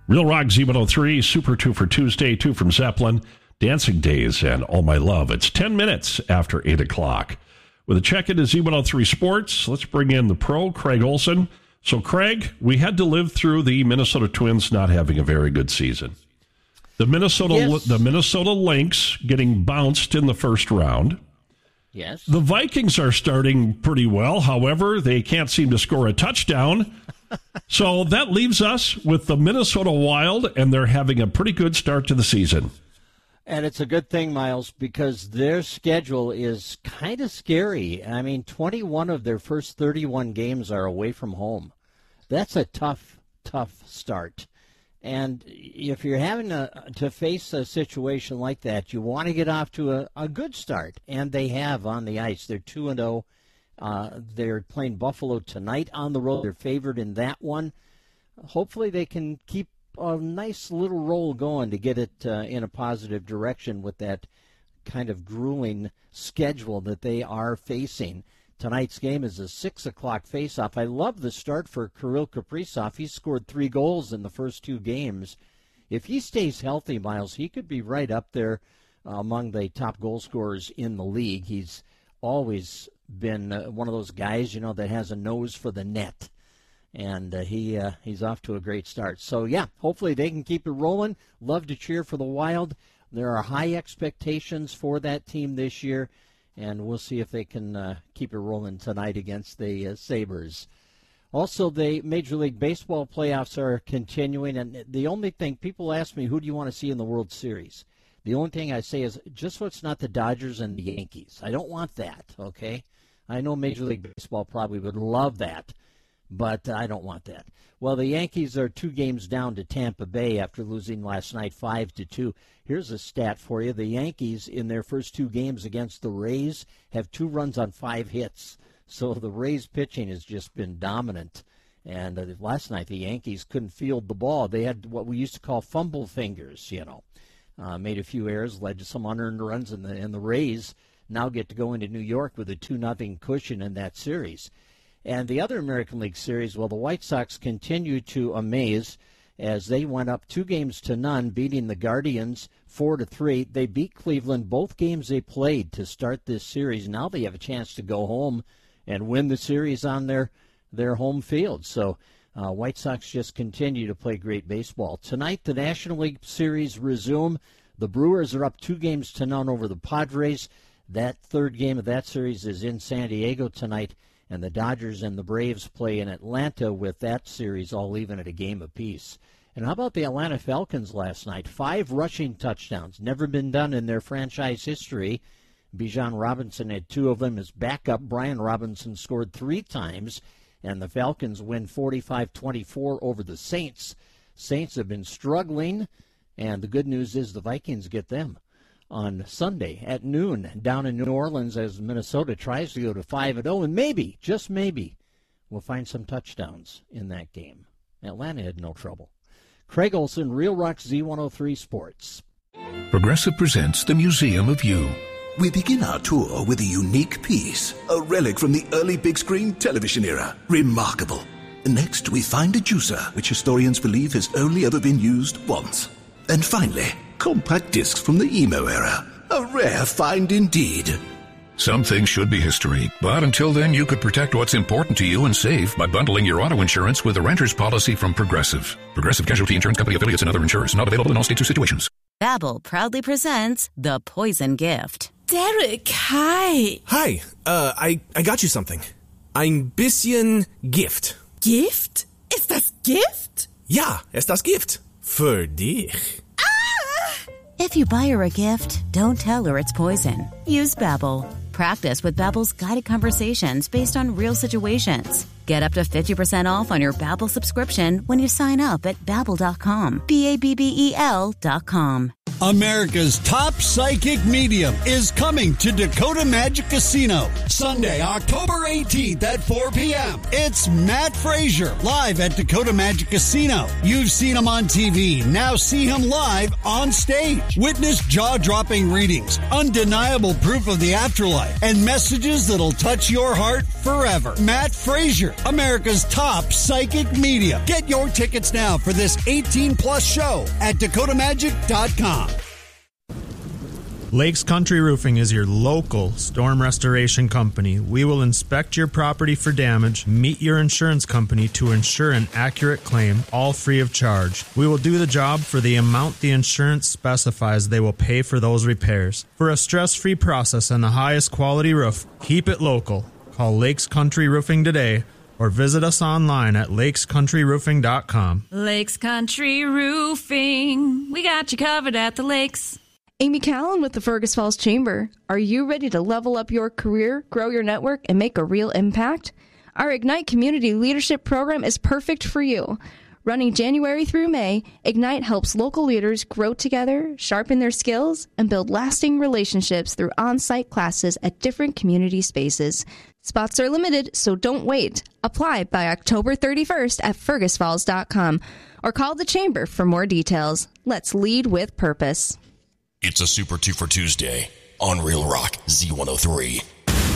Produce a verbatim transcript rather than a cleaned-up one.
Real Rock Z one oh three, Super two for Tuesday, two from Zeppelin, Dancing Days, and All My Love. It's ten minutes after eight o'clock. With a check into Z one oh three Sports, let's bring in the pro, Craig Olson. So, Craig, we had to live through the Minnesota Twins not having a very good season. The Minnesota Yes. the Minnesota Lynx getting bounced in the first round. Yes. The Vikings are starting pretty well. However, they can't seem to score a touchdown. So that leaves us with the Minnesota Wild, and they're having a pretty good start to the season. And it's a good thing, Miles, because their schedule is kind of scary. I mean, twenty-one of their first thirty-one games are away from home. That's a tough, tough start. And if you're having a, to face a situation like that, you want to get off to a, a good start. And they have on the ice. They're two and oh. Uh, they're playing Buffalo tonight on the road. They're favored in that one. Hopefully they can keep a nice little roll going to get it uh, in a positive direction with that kind of grueling schedule that they are facing. Tonight's game is a six o'clock face-off. I love the start for Kirill Kaprizov. He scored three goals in the first two games. If he stays healthy, Miles, he could be right up there uh, among the top goal scorers in the league. He's always been uh, one of those guys, you know, that has a nose for the net. And uh, he uh, he's off to a great start. So, yeah, hopefully they can keep it rolling. Love to cheer for the Wild. There are high expectations for that team this year, and we'll see if they can uh, keep it rolling tonight against the uh, Sabres. Also, the Major League Baseball playoffs are continuing, and the only thing, people ask me, who do you want to see in the World Series? The only thing I say is just so it's not the Dodgers and the Yankees. I don't want that, okay? I know Major League Baseball probably would love that, but I don't want that. Well, the Yankees are two games down to Tampa Bay after losing last night five to two. Here's a stat for you. The Yankees, in their first two games against the Rays, have two runs on five hits. So the Rays pitching has just been dominant. And uh, last night the Yankees couldn't field the ball. They had what we used to call fumble fingers, you know. Uh, made a few errors, led to some unearned runs, and the, and the Rays now get to go into New York with a two nothing cushion in that series. And the other American League Series, well, the White Sox continue to amaze as they went up two games to none, beating the Guardians four to three. They beat Cleveland both games they played to start this series. Now they have a chance to go home and win the series on their, their home field. So uh, White Sox just continue to play great baseball. Tonight, the National League Series resume. The Brewers are up two games to none over the Padres. That third game of that series is in San Diego tonight, and the Dodgers and the Braves play in Atlanta with that series all even at a game apiece. And how about the Atlanta Falcons last night? Five rushing touchdowns, never been done in their franchise history. Bijan Robinson had two of them as backup. Brian Robinson scored three times, and the Falcons win forty-five twenty-four over the Saints. Saints have been struggling, and the good news is the Vikings get them on Sunday at noon down in New Orleans as Minnesota tries to go to five and oh, and maybe, just maybe, we'll find some touchdowns in that game. Atlanta had no trouble. Craig Olson, Real Rock Z one oh three Sports. Progressive presents the Museum of You. We begin our tour with a unique piece, a relic from the early big screen television era. Remarkable. Next, we find a juicer, which historians believe has only ever been used once. And finally, compact discs from the emo era. A rare find indeed. Some things should be history, but until then you could protect what's important to you and save by bundling your auto insurance with a renter's policy from Progressive. Progressive Casualty Insurance Company affiliates and other insurers. Not available in all states or situations. Babbel proudly presents The Poison Gift. Derek, hi. Hi, uh, I, I got you something. Ein bisschen Gift. Gift? Ist das Gift? Ja, es das Gift. Für dich. Ah! If you buy her a gift, don't tell her it's poison. Use Babbel. Practice with Babbel's guided conversations based on real situations. Get up to fifty percent off on your Babbel subscription when you sign up at Babbel dot com. B A B B E L dot com. America's top psychic medium is coming to Dakota Magic Casino Sunday, October eighteenth at four p.m. It's Matt Frazier live at Dakota Magic Casino. You've seen him on T V. Now see him live on stage. Witness jaw-dropping readings, undeniable proof of the afterlife, and messages that'll touch your heart forever. Matt Frazier, America's top psychic medium. Get your tickets now for this eighteen plus show at dakota magic dot com. Lakes Country Roofing is your local storm restoration company. We will inspect your property for damage, meet your insurance company to ensure an accurate claim, all free of charge. We will do the job for the amount the insurance specifies they will pay for those repairs. For a stress-free process and the highest quality roof, keep it local. Call Lakes Country Roofing today or visit us online at lakes country roofing dot com. Lakes Country Roofing. We got you covered at the lakes. Amy Callan with the Fergus Falls Chamber. Are you ready to level up your career, grow your network, and make a real impact? Our Ignite Community Leadership Program is perfect for you. Running January through May, Ignite helps local leaders grow together, sharpen their skills, and build lasting relationships through on-site classes at different community spaces. Spots are limited, so don't wait. Apply by October thirty-first at fergus falls dot com or call the Chamber for more details. Let's lead with purpose. It's a Super two for Tuesday on Real Rock Z one oh three.